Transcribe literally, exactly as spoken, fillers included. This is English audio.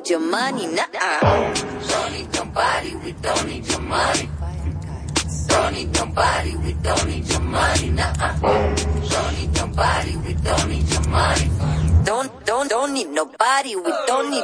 need your money, nah. Don't need nobody, we don't need your money. Don't need nobody, we don't need your money, nah. Don't need nobody, we don't need your money. Don't, don't, don't need nobody, we don't need